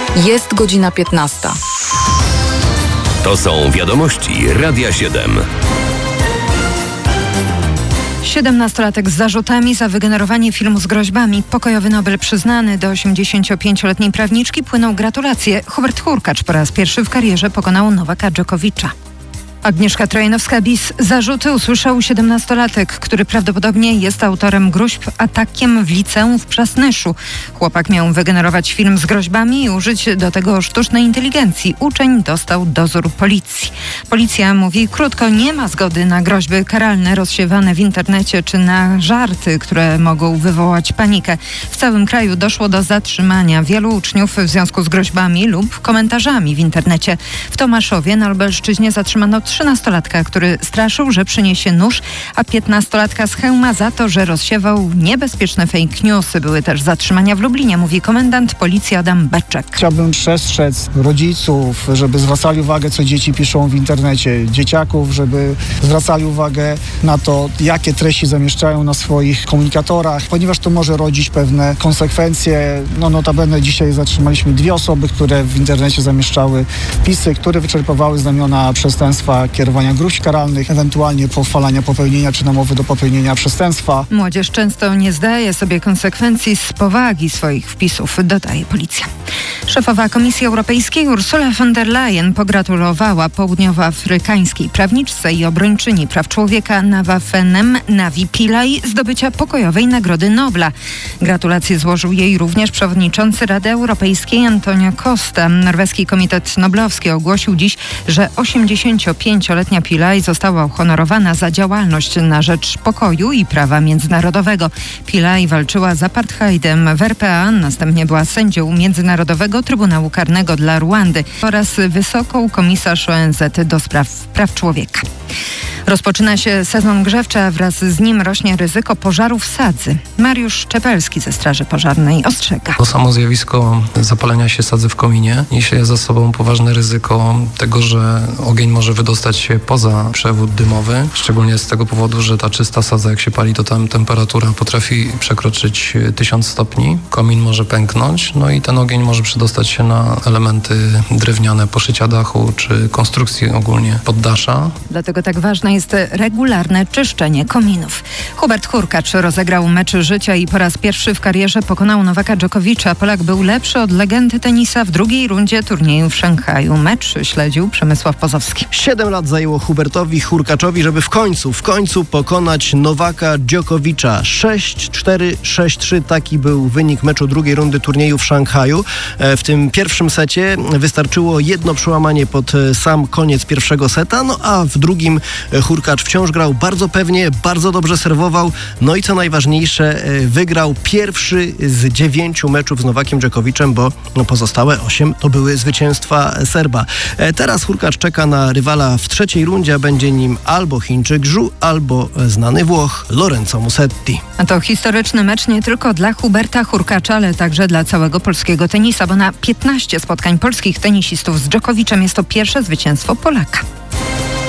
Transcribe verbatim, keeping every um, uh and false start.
Jest godzina piętnasta. To są wiadomości Radia siedem. siedemnastolatek z zarzutami za wygenerowanie filmu z groźbami. Pokojowy Nobel przyznany do osiemdziesięciopięcioletniej prawniczki płyną gratulacje. Hubert Hurkacz po raz pierwszy w karierze pokonał Nowaka Dżokowicza. Agnieszka Trojanowska-Bis. Zarzuty usłyszał siedemnastolatek, który prawdopodobnie jest autorem groźb atakiem w liceum w Przasnyszu. Chłopak miał wygenerować film z groźbami i użyć do tego sztucznej inteligencji. Uczeń dostał dozór policji. Policja mówi krótko, nie ma zgody na groźby karalne rozsiewane w internecie czy na żarty, które mogą wywołać panikę. W całym kraju doszło do zatrzymania wielu uczniów w związku z groźbami lub komentarzami w internecie. W Tomaszowie na Lubelszczyźnie zatrzymano trzynastolatka, który straszył, że przyniesie nóż, a piętnastolatka z Chełma za to, że rozsiewał niebezpieczne fake newsy. Były też zatrzymania w Lublinie, mówi komendant policji Adam Beczek. Chciałbym przestrzec rodziców, żeby zwracali uwagę, co dzieci piszą w internecie, dzieciaków, żeby zwracali uwagę na to, jakie treści zamieszczają na swoich komunikatorach, ponieważ to może rodzić pewne konsekwencje. No notabene dzisiaj zatrzymaliśmy dwie osoby, które w internecie zamieszczały wpisy, które wyczerpywały znamiona przestępstwa kierowania gruźb karalnych, ewentualnie pochwalania popełnienia czy namowy do popełnienia przestępstwa. Młodzież często nie zdaje sobie konsekwencji z powagi swoich wpisów, dodaje policja. Szefowa Komisji Europejskiej Ursula von der Leyen pogratulowała południowoafrykańskiej prawniczce i obrończyni praw człowieka Nawafenem Navi Pillay zdobycia pokojowej Nagrody Nobla. Gratulacje złożył jej również przewodniczący Rady Europejskiej Antonio Costa. Norweski Komitet Noblowski ogłosił dziś, że osiemdziesięciopięcioletnia Pillay została uhonorowana za działalność na rzecz pokoju i prawa międzynarodowego. Pillay walczyła z apartheidem w R P A, następnie była sędzią Międzynarodowego Trybunału Karnego dla Ruandy oraz wysoką komisarz O N Z do spraw praw człowieka. Rozpoczyna się sezon grzewczy, a wraz z nim rośnie ryzyko pożarów sadzy. Mariusz Czepelski ze Straży Pożarnej ostrzega. To samo zjawisko zapalenia się sadzy w kominie niesie za sobą poważne ryzyko tego, że ogień może wydostać się poza przewód dymowy, szczególnie z tego powodu, że ta czysta sadza, jak się pali, to tam temperatura potrafi przekroczyć tysiąc stopni. Komin może pęknąć, no i ten ogień może przedostać się na elementy drewniane, poszycia dachu czy konstrukcji ogólnie poddasza. Dlatego tak ważne jest regularne czyszczenie kominów. Hubert Hurkacz rozegrał mecz życia i po raz pierwszy w karierze pokonał Nowaka Dżokowicza. Polak był lepszy od legendy tenisa w drugiej rundzie turnieju w Szanghaju. Mecz śledził Przemysław Pozowski. Siedem lat zajęło Hubertowi Hurkaczowi, żeby w końcu, w końcu pokonać Nowaka Dżokowicza. sześć cztery, sześć trzy, taki był wynik meczu drugiej rundy turnieju w Szanghaju. W tym pierwszym secie wystarczyło jedno przełamanie pod sam koniec pierwszego seta, no a w drugim Hurkacz wciąż grał bardzo pewnie, bardzo dobrze serwował, no i co najważniejsze, wygrał pierwszy z dziewięciu meczów z Nowakiem Dżokowiczem, bo pozostałe osiem to były zwycięstwa Serba. Teraz Hurkacz czeka na rywala w trzeciej rundzie, a będzie nim albo Chińczyk Zhu, albo znany Włoch Lorenzo Musetti. A to historyczny mecz nie tylko dla Huberta Hurkacza, ale także dla całego polskiego tenisa, bo na piętnaście spotkań polskich tenisistów z Dżokowiczem jest to pierwsze zwycięstwo Polaka.